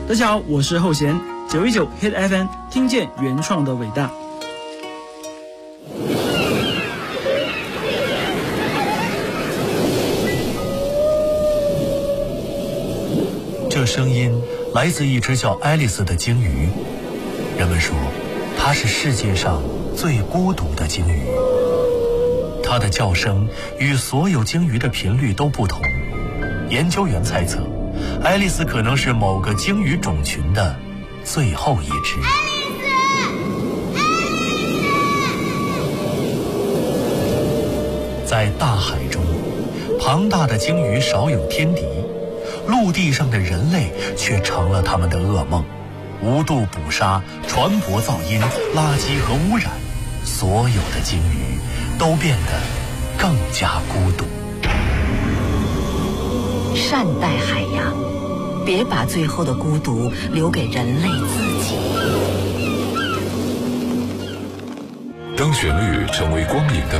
大家好，我是后弦919 Hit FM， 听见原创的伟大。 这声音来自一只叫爱丽丝的鲸鱼，人们说它是世界上最孤独的鲸鱼。它的叫声与所有鲸鱼的频率都不同，研究员猜测爱丽丝可能是某个鲸鱼种群的最后一只。在大海中，庞大的鲸鱼少有天敌，陆地上的人类却成了他们的噩梦。无度捕杀、船舶噪音、垃圾和污染，所有的鲸鱼都变得更加孤独。 善待海洋，别把最后的孤独留给人类自己。 当旋律成为光影的